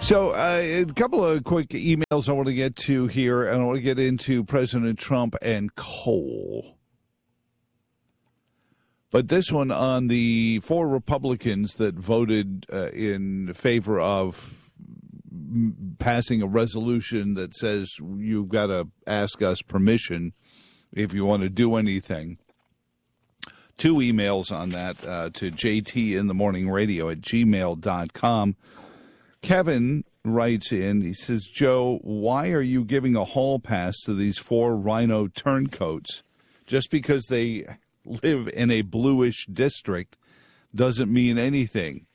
So a couple of quick emails I want to get to here, and I want to get into President Trump and coal. But this one on the 4 Republicans that voted in favor of passing a resolution that says you've got to ask us permission if you want to do anything. 2 emails on that to jtinthemorningradio@gmail.com. Kevin writes in, he says, Joe, why are you giving a hall pass to these 4 rhino turncoats? Just because they live in a bluish district doesn't mean anything.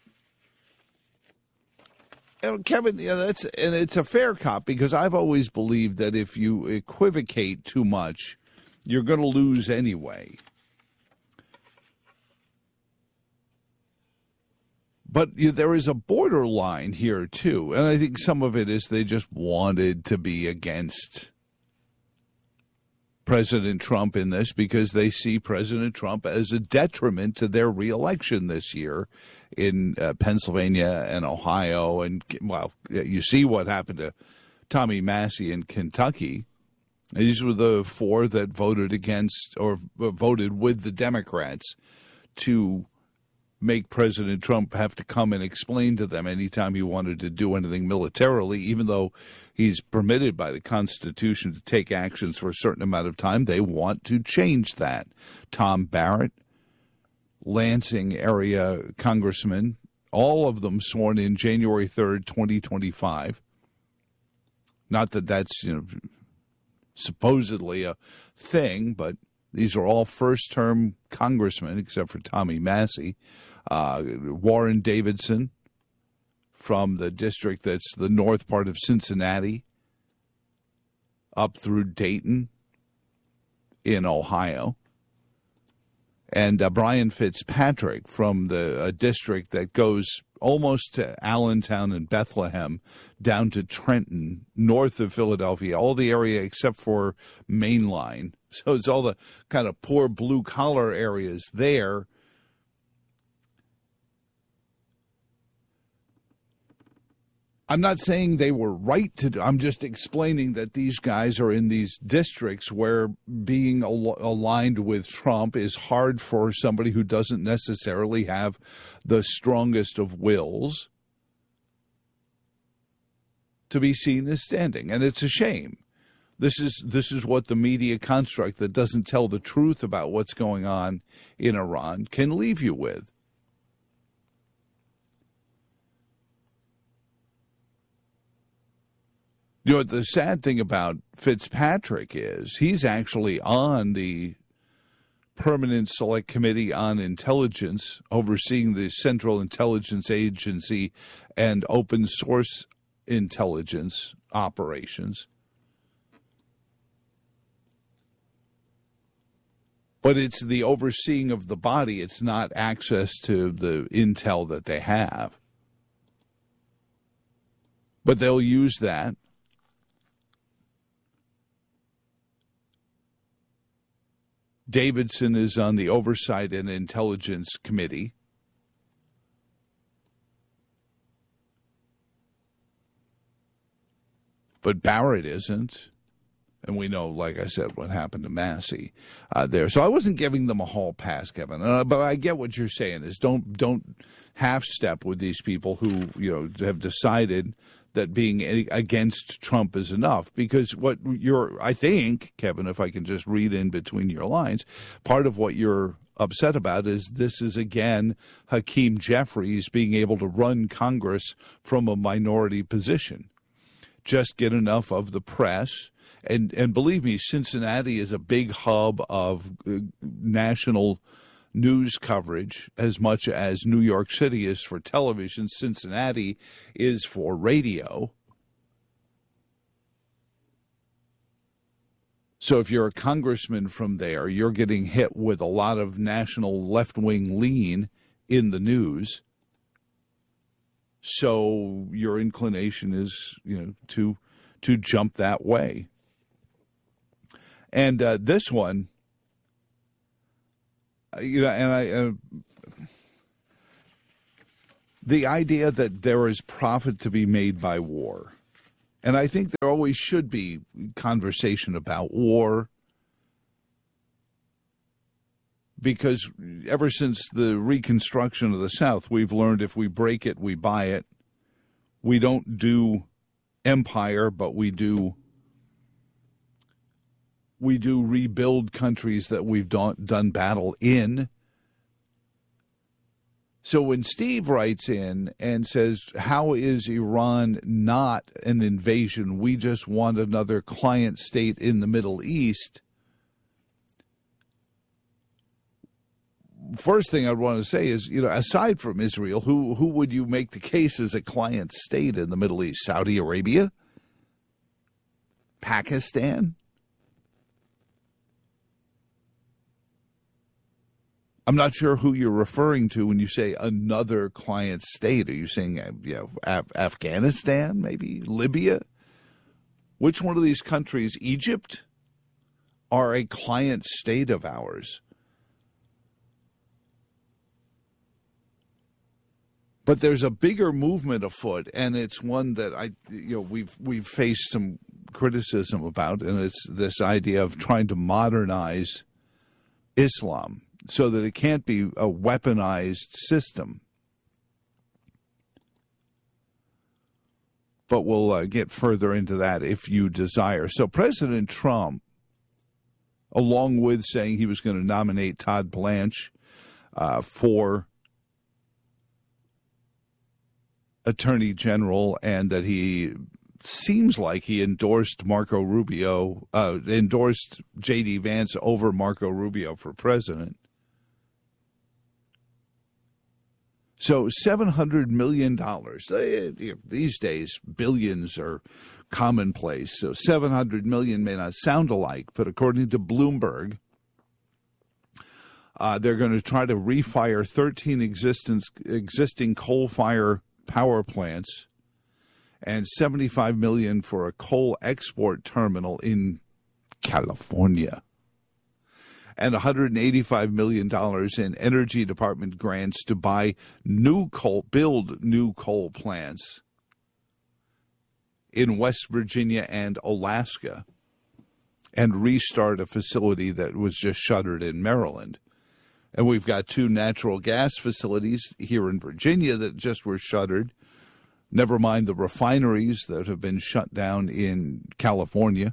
And Kevin, and it's a fair cop, because I've always believed that if you equivocate too much, you're going to lose anyway. But there is a borderline here, too. And I think some of it is they just wanted to be against President Trump in this because they see President Trump as a detriment to their reelection this year in Pennsylvania and Ohio. And, well, you see what happened to Tommy Massey in Kentucky. These were the 4 that voted against or voted with the Democrats to make President Trump have to come and explain to them anytime he wanted to do anything militarily, even though he's permitted by the Constitution to take actions for a certain amount of time. They want to change that. Tom Barrett, Lansing area congressman, all of them sworn in January 3rd, 2025. Not that that's, supposedly a thing, but these are all first-term congressmen, except for Tommy Massey. Warren Davidson from the district that's the north part of Cincinnati up through Dayton in Ohio. And Brian Fitzpatrick from the district that goes almost to Allentown and Bethlehem down to Trenton, north of Philadelphia, all the area except for Main Line. So it's all the kind of poor blue-collar areas there. I'm not saying they were right to do. I'm just explaining that these guys are in these districts where being aligned with Trump is hard for somebody who doesn't necessarily have the strongest of wills to be seen as standing. And it's a shame. This is what the media construct that doesn't tell the truth about what's going on in Iran can leave you with. The sad thing about Fitzpatrick is he's actually on the Permanent Select Committee on Intelligence, overseeing the Central Intelligence Agency and open source intelligence operations. But it's the overseeing of the body. It's not access to the intel that they have. But they'll use that. Davidson is on the Oversight and Intelligence Committee. But Barrett isn't. And we know, like I said, what happened to Massey there. So I wasn't giving them a hall pass, Kevin. But I get what you're saying is don't half-step with these people who have decided that being against Trump is enough. Because what I think, Kevin, if I can just read in between your lines, part of what you're upset about is this is, again, Hakeem Jeffries being able to run Congress from a minority position. Just get enough of the press. And believe me, Cincinnati is a big hub of national news coverage as much as New York City is for television. Cincinnati is for radio. So if you're a congressman from there, you're getting hit with a lot of national left-wing lean in the news. So your inclination is, to jump that way. And this one, the idea that there is profit to be made by war. And I think there always should be conversation about war, because ever since the Reconstruction of the South, we've learned if we break it, we buy it. We don't do empire, but we do rebuild countries that we've done battle in. So when Steve writes in and says, how is Iran not an invasion? We just want another client state in the Middle East. First thing I'd want to say is, aside from Israel, who would you make the case as a client state in the Middle East? Saudi Arabia? Pakistan? I'm not sure who you're referring to when you say another client state. Are you saying Afghanistan, maybe Libya? Which one of these countries, Egypt, are a client state of ours? But there's a bigger movement afoot, and it's one that we've faced some criticism about, and it's this idea of trying to modernize Islam so that it can't be a weaponized system. But we'll get further into that if you desire. So President Trump, along with saying he was going to nominate Todd Blanche for Attorney General, and that he seems like he endorsed endorsed J.D. Vance over Marco Rubio for president. So $700 million. These days, billions are commonplace. So $700 million may not sound alike, but according to Bloomberg, they're going to try to refire 13 existing coal-fired power plants, and $75 million for a coal export terminal in California, and $185 million in Energy Department grants to build new coal plants in West Virginia and Alaska, and restart a facility that was just shuttered in Maryland. And we've got 2 natural gas facilities here in Virginia that just were shuttered. Never mind the refineries that have been shut down in California.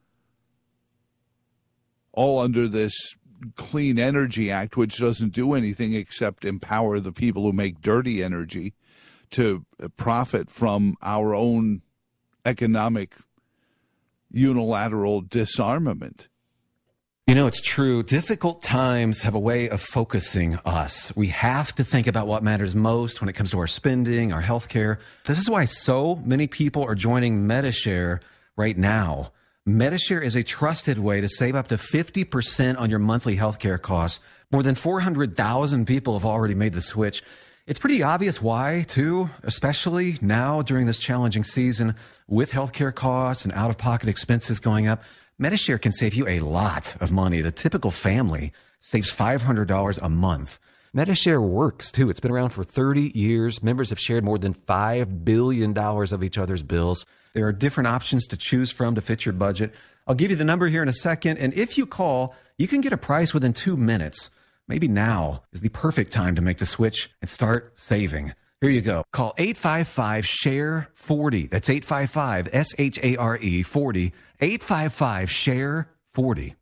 All under this Clean Energy Act, which doesn't do anything except empower the people who make dirty energy to profit from our own economic unilateral disarmament. It's true. Difficult times have a way of focusing us. We have to think about what matters most when it comes to our spending, our health care. This is why so many people are joining Medi-Share right now. Medi-Share is a trusted way to save up to 50% on your monthly health care costs. More than 400,000 people have already made the switch. It's pretty obvious why, too, especially now during this challenging season with health care costs and out-of-pocket expenses going up. Medi-Share can save you a lot of money. The typical family saves $500 a month. Medi-Share works, too. It's been around for 30 years. Members have shared more than $5 billion of each other's bills. There are different options to choose from to fit your budget. I'll give you the number here in a second, and if you call, you can get a price within 2 minutes. Maybe now is the perfect time to make the switch and start saving. Here you go. Call 855-SHARE-40. That's 855-SHARE 40. 855-SHARE 40.